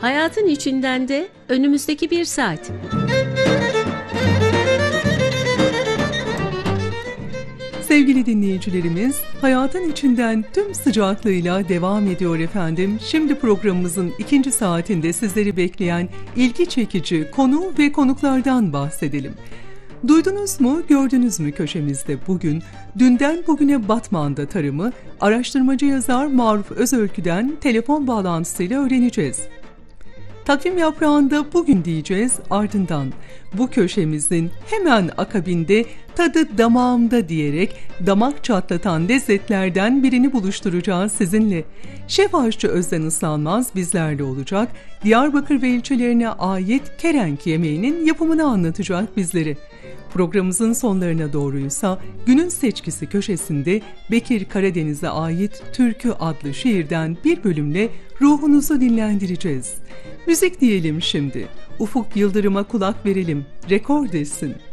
Hayatın içinden de önümüzdeki bir saat. Sevgili dinleyicilerimiz, hayatın içinden tüm sıcaklığıyla devam ediyor efendim. Şimdi programımızın ikinci saatinde sizleri bekleyen ilgi çekici konu ve konuklardan bahsedelim. Duydunuz mu, gördünüz mü köşemizde bugün dünden bugüne Batman'da tarımı araştırmacı yazar Maruf Özölkü'den telefon bağlantısıyla öğreneceğiz. Takvim yaprağında bugün diyeceğiz, ardından bu köşemizin hemen akabinde tadı damağımda diyerek damak çatlatan lezzetlerden birini buluşturacağız sizinle. Şef aşçı Özden Islanmaz bizlerle olacak, Diyarbakır ve ilçelerine ait kerenk yemeğinin yapımını anlatacak bizlere. Programımızın sonlarına doğruysa günün seçkisi köşesinde Bekir Karadeniz'e ait Türkü adlı şiirden bir bölümle ruhunuzu dinlendireceğiz. Müzik diyelim şimdi. Ufuk Yıldırım'a kulak verelim. Rekor desin.